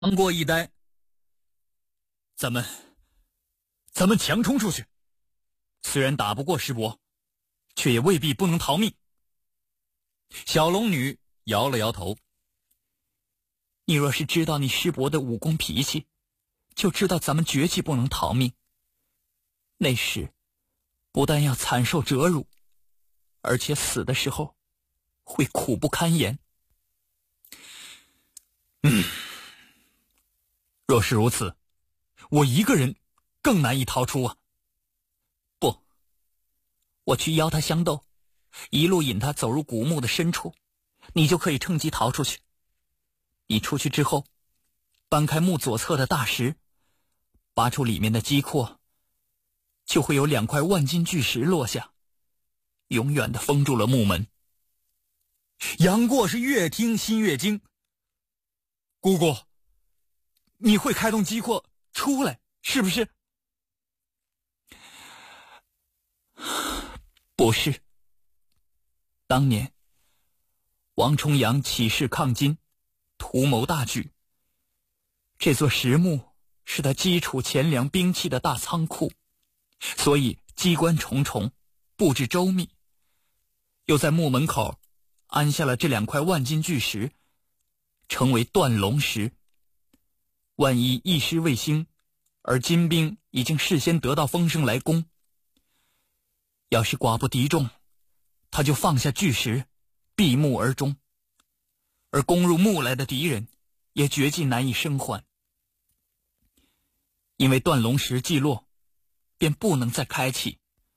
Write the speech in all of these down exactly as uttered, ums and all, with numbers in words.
杨过一呆，咱们咱们强冲出去，虽然打不过师伯，却也未必不能逃命。小龙女摇了摇头， 你若是知道你师伯的武功脾气，就知道咱们绝技不能逃命。那时不但要惨受折辱，而且死的时候会苦不堪言。 嗯，若是如此，我一个人更难以逃出啊。 不，我去邀他相斗，一路引他走入古墓的深处，你就可以趁机逃出去。你出去之后，搬开墓左侧的大石，拔出里面的基阔，就会有两块万斤巨石落下，永远的封住了墓门。 杨过是越听心越惊。姑姑，你会开动机阔出来，是不是？ 不是。当年王重阳起事抗金，图谋大举，这座石墓是他基础钱粮兵器的大仓库，所以机关重重，布置周密，又在墓门口安下了这两块万斤巨石，称为断龙石。万一一师未兴，而金兵已经事先得到风声来攻，要是寡不敌众，他就放下巨石，闭目而终，而攻入墓来的敌人也绝技难以生还。因为断龙石既落，便不能再开启。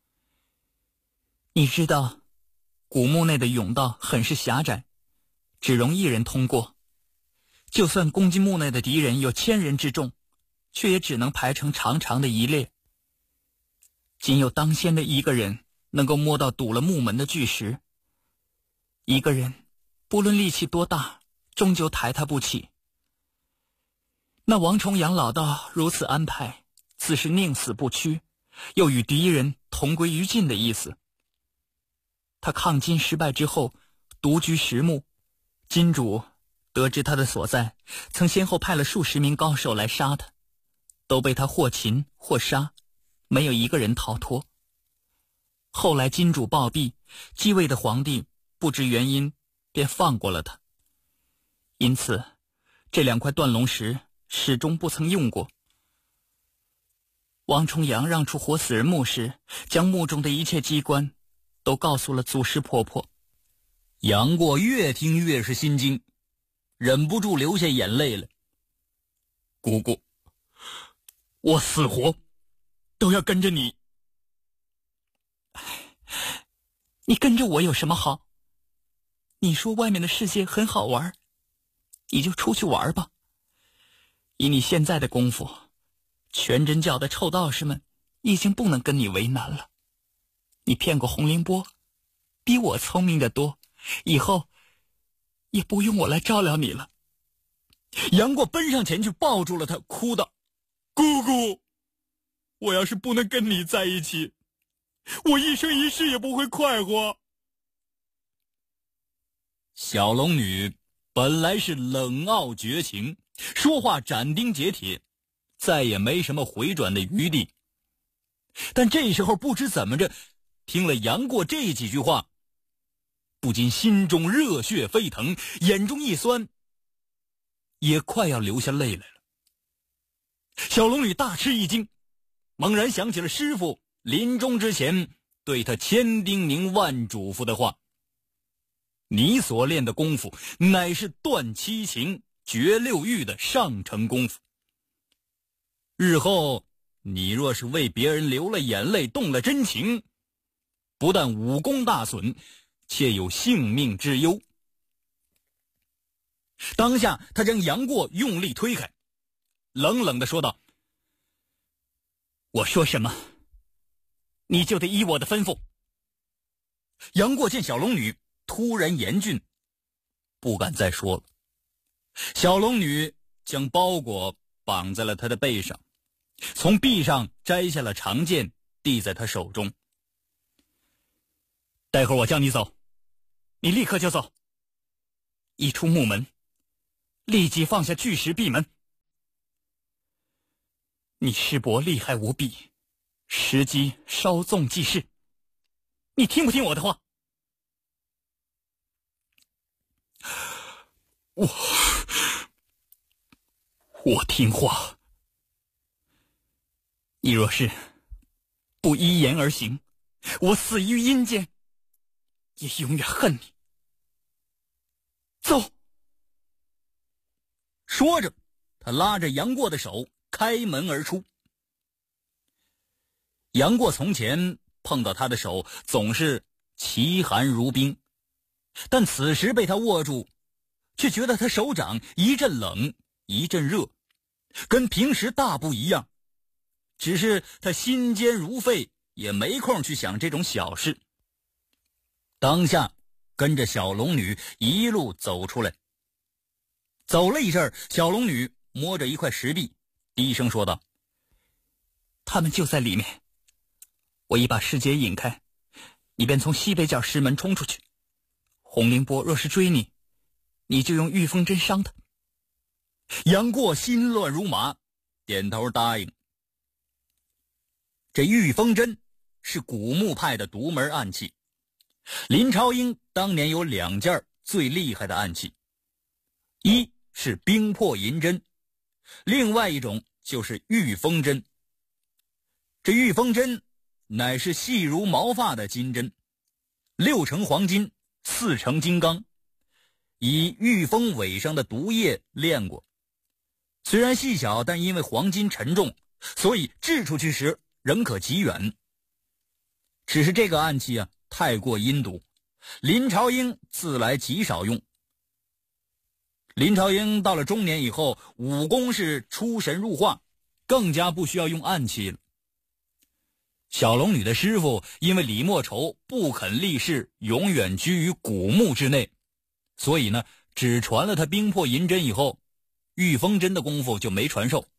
你知道古墓内的甬道很是狭窄，只容一人通过，就算攻进墓内的敌人有千人之众，却也只能排成长长的一列。仅有当先的一个人能够摸到堵了墓门的巨石，一个人不论力气多大，终究抬他不起。那王重阳老道如此安排，自是宁死不屈，又与敌人同归于尽的意思。他抗金失败之后，独居石墓，金主得知他的所在，曾先后派了数十名高手来杀他，都被他或擒或杀，没有一个人逃脱。后来金主暴毙，继位的皇帝不知原因，便放过了他。因此这两块断龙石始终不曾用过。王重阳让出活死人墓时，将墓中的一切机关都告诉了祖师婆婆。 杨过越听越是心惊，忍不住流下眼泪了。姑姑，我死活都要跟着你。 你跟着我有什么好？你说外面的世界很好玩，你就出去玩吧。以你现在的功夫，全真教的臭道士们已经不能跟你为难了。你骗过洪凌波，比我聪明得多，以后也不用我来照料你了。 杨过奔上前去抱住了他，哭道：姑姑，我要是不能跟你在一起，我一生一世也不会快活。小龙女本来是冷傲绝情，说话斩钉截铁，再也没什么回转的余地。但这时候不知怎么着，听了杨过这几句话，不禁心中热血沸腾，眼中一酸，也快要流下泪来了。小龙女大吃一惊，猛然想起了师父临终之前对他千叮咛万嘱咐的话：你所练的功夫乃是断七情绝六欲的上乘功夫，日后你若是为别人流了眼泪，动了真情，不但武功大损，且有性命之忧。当下他将杨过用力推开，冷冷地说道： 我说什么你就得依我的吩咐。 杨过见小龙女突然严峻，不敢再说了。小龙女将包裹绑在了他的背上，从臂上摘下了长剑，递在他手中。待会儿我叫你走，你立刻就走。 一出墓门，立即放下巨石闭门， 你师伯厉害无比，时机稍纵即逝，你听不听我的话？我我听话。你若是不依言而行，我死于阴间，也永远恨你。走！ 说着，他拉着杨过的手开门而出。杨过从前碰到他的手总是奇寒如冰，但此时被他握住，却觉得他手掌一阵冷一阵热，跟平时大不一样。只是他心坚如沸，也没空去想这种小事。当下跟着小龙女一路走出来。走了一阵，小龙女摸着一块石壁，低声说道： 他们就在里面，我已把石阶引开，你便从西北角石门冲出去。洪凌波若是追你，你就用御风针伤他。 杨过心乱如麻，点头答应。这御风针是古墓派的独门暗器，林超英当年有两件最厉害的暗器，一是冰魄银针，另外一种就是御风针。这御风针乃是细如毛发的金针，六成黄金，四成金刚，以御风尾上的毒液炼过。虽然细小，但因为黄金沉重，所以掷出去时仍可极远。只是这个暗器啊，太过阴毒，林朝英自来极少用。林朝英到了中年以后，武功是出神入化，更加不需要用暗器了。小龙女的师傅因为李莫愁不肯立誓永远居于古墓之内，所以呢，只传了他冰魄银针以后，御风针的功夫就没传授。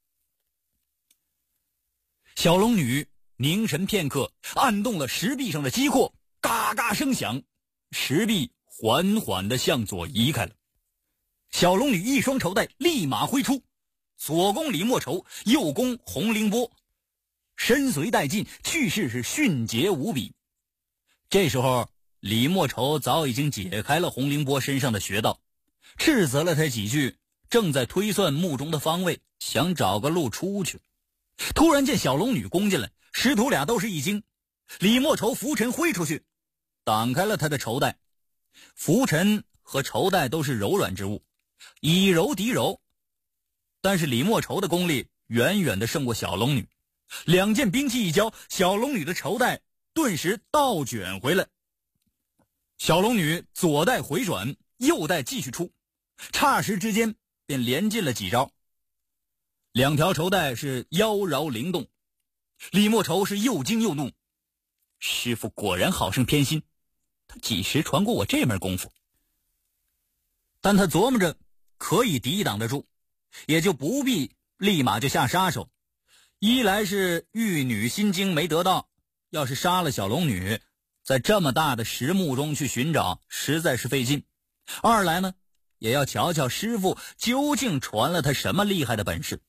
小龙女凝神片刻，按动了石壁上的机括，嘎嘎声响，石壁缓缓地向左移开了。小龙女一双绸带立马挥出，左攻李莫愁，右攻洪凌波，身随带进，去势是迅捷无比。这时候李莫愁早已经解开了洪凌波身上的穴道，斥责了他几句，正在推算墓中的方位，想找个路出去。突然见小龙女攻进来，师徒俩都是一惊。李莫愁拂尘挥出去，挡开了他的绸带。拂尘和绸带都是柔软之物，以柔敌柔，但是李莫愁的功力远远的胜过小龙女。两件兵器一交，小龙女的绸带顿时倒卷回来。小龙女左带回转，右带继续出，霎时之间便连进了几招。两条绸带是妖娆灵动，李莫愁是又惊又怒。师傅果然好生偏心，他几时传过我这门功夫？但他琢磨着可以抵挡得住，也就不必立马就下杀手。一来是玉女心经没得到，要是杀了小龙女，在这么大的石墓中去寻找实在是费劲。二来呢，也要瞧瞧师傅究竟传了他什么厉害的本事。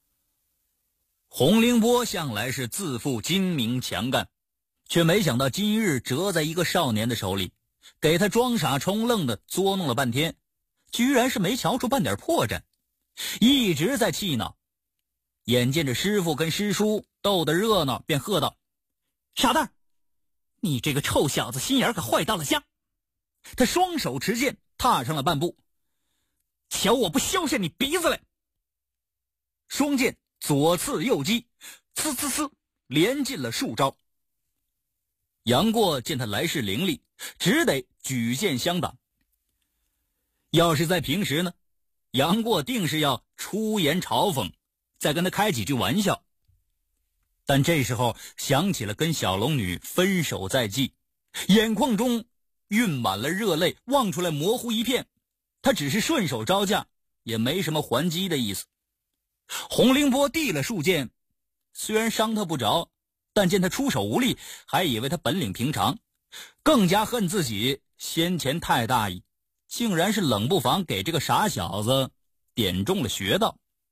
洪凌波向来是自负精明强干，却没想到今日折在一个少年的手里，给他装傻充愣的捉弄了半天，居然是没瞧出半点破绽，一直在气恼。眼见着师傅跟师叔斗得热闹，便喝道：傻蛋，你这个臭小子心眼可坏到了家。他双手持剑踏上了半步，瞧我不削下你鼻子来。双剑左刺右击，呲呲呲，连进了数招。杨过见他来势凌厉，只得举剑相挡。要是在平时呢，杨过定是要出言嘲讽，再跟他开几句玩笑。但这时候想起了跟小龙女分手在即，眼眶中蕴满了热泪，望出来模糊一片。他只是顺手招架，也没什么还击的意思。洪凌波递了数剑，虽然伤他不着，但见他出手无力，还以为他本领平常，更加恨自己先前太大意，竟然是冷不防给这个傻小子点中了穴道。